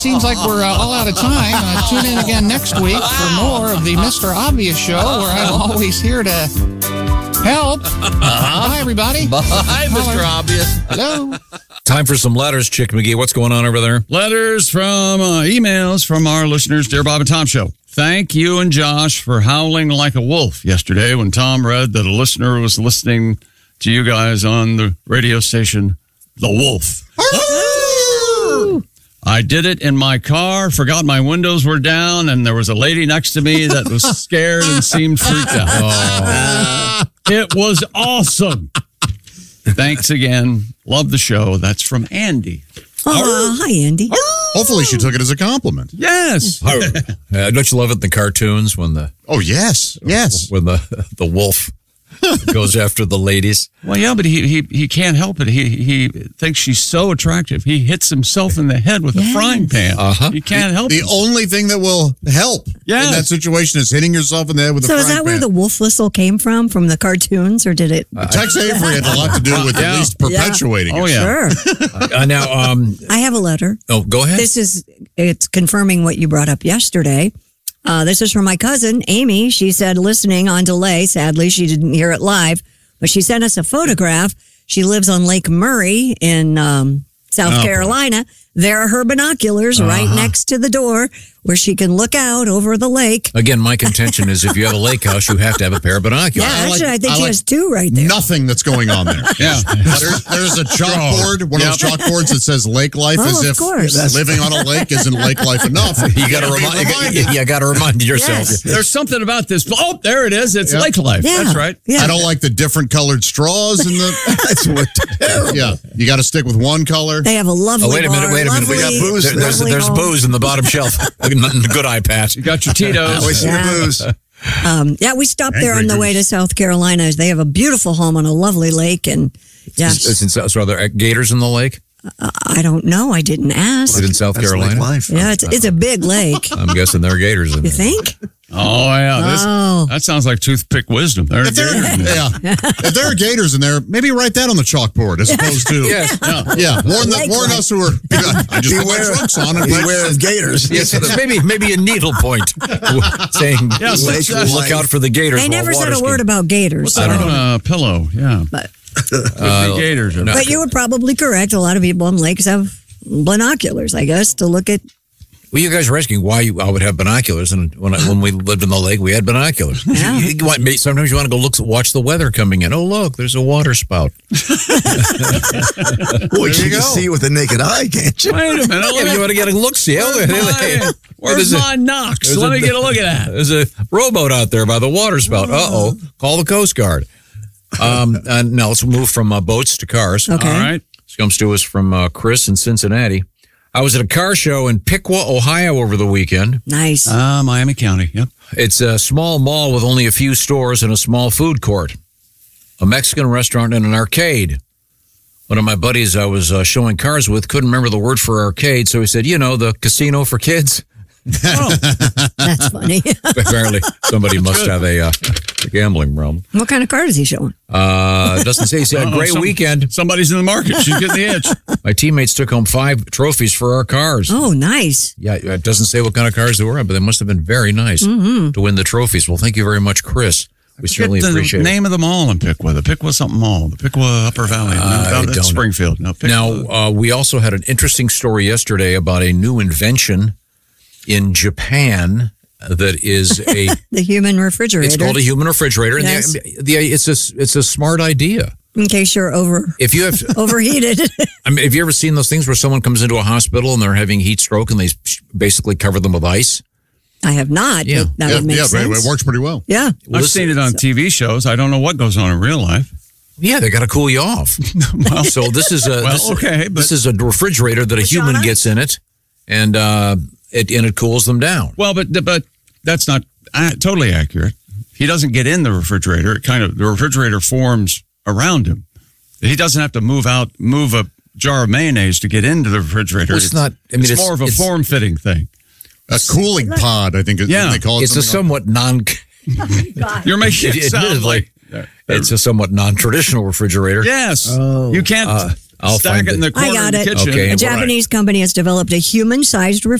Seems like we're all out of time. Tune in again next week for more of the Mr. Obvious Show, where I'm always here to help. Bye, everybody. Bye, Mr. Obvious. Hello. Time for some letters, Chick McGee. What's going on over there? Letters from emails from our listeners, Dear Bob and Tom Show. Thank you and Josh for howling like a wolf yesterday when Tom read that a listener was listening to you guys on the radio station, The Wolf. I did it in my car, forgot my windows were down, and there was a lady next to me that was scared and seemed freaked out. Oh. It was awesome. Thanks again. Love the show. That's from Andy. Oh, hi, Andy. Hopefully she took it as a compliment. Yes. Don't you love it in the cartoons when the yes when the wolf goes after the ladies? Well, yeah, but he can't help it. He thinks she's so attractive. He hits himself in the head with a frying pan. He can't help it. The only thing that will help in that situation is hitting yourself in the head with a frying pan. So is that where the wolf whistle came from the cartoons, or did it? Tex Avery had a lot to do with at least perpetuating it. Oh, yeah. Sure. Now, I have a letter. Oh, go ahead. It's confirming what you brought up yesterday. This is from my cousin, Amy. She said, listening on delay. Sadly, she didn't hear it live, but she sent us a photograph. She lives on Lake Murray in South Carolina. There are her binoculars right next to the door where she can look out over the lake. Again, my contention is if you have a lake house, you have to have a pair of binoculars. Yeah, actually, I think she has two right there. Nothing that's going on there. There's a chalkboard, one of those chalkboards that says lake life, as if living on a lake isn't lake life enough. You got to remind yourself. Yes. There's something about this. Oh, there it is. It's lake life. Yeah. That's right. Yeah. I don't like the different colored straws in the. That's what. Yeah, you got to stick with one color. They have a lovely wait a minute. bar, We got booze. There's booze in the bottom shelf. Good eye patch. You got your Tito's. Always see the booze. We stopped there on the way to South Carolina. They have a beautiful home on a lovely lake, and So are there gators in the lake? I don't know. I didn't ask. Is it in South Carolina? Yeah, it's a big lake. I'm guessing there are gators in You there. think? Oh, yeah. That sounds like toothpick wisdom. If there are gators in there, maybe write that on the chalkboard as opposed to warn us who are. I just put my trunks on and beware of gators. Yes, maybe a needle point saying look out for the gators. They never said a word about gators. What's that on a pillow? Yeah, but gators. But you were probably correct. A lot of people on lakes have binoculars, I guess, to look at. Well, you guys were asking why I would have binoculars, and when we lived in the lake, we had binoculars. Yeah. Sometimes you want to go watch the weather coming in. Oh, look, there's a water spout. Well, you can see it with the naked eye, can't you? Wait a minute. You want to get a look-see. Where's my Knox? Let me get a look at that. There's a rowboat out there by the water spout. Uh-oh. Call the Coast Guard. Now let's move from boats to cars. Okay. All right. This comes to us from Chris in Cincinnati. I was at a car show in Piqua, Ohio over the weekend. Nice. Miami County. Yep. It's a small mall with only a few stores and a small food court, a Mexican restaurant, and an arcade. One of my buddies I was showing cars with couldn't remember the word for arcade, so he said, the casino for kids. Oh. That's funny. Apparently, somebody must have a gambling problem. What kind of car is he showing? Doesn't say. He said, a great weekend. Somebody's in the market. She's getting the itch. My teammates took home 5 trophies for our cars. Oh, nice. Yeah, it doesn't say what kind of cars they were, but they must have been very nice to win the trophies. Well, thank you very much, Chris. We certainly appreciate it. The name of the mall in Piqua, the Piqua something mall, the Piqua Upper Valley, that's Springfield. No, now, we also had an interesting story yesterday about a new invention in Japan that is the human refrigerator. It's called a human refrigerator. Yes. And it's a smart idea. In case you're if you have overheated. I mean, have you ever seen those things where someone comes into a hospital and they're having heat stroke and they basically cover them with ice? I have not. Yeah. That would make sense. It works pretty well. Yeah. I've seen it on TV shows. I don't know what goes on in real life. Yeah, they got to cool you off. So this is this is a refrigerator that a human gets in it, and it cools them down. Well, but that's not totally accurate. He doesn't get in the refrigerator. The refrigerator forms around him. He doesn't have to move a jar of mayonnaise to get into the refrigerator. Well, it's not. I mean, it's more of a form-fitting thing. A cooling pod, I think. They call it. It's a somewhat You're making it sound like it's a somewhat non-traditional refrigerator. Yes, you can't. I'll stack find it in the corner I got of the it. kitchen. Okay. A Japanese company has developed a human-sized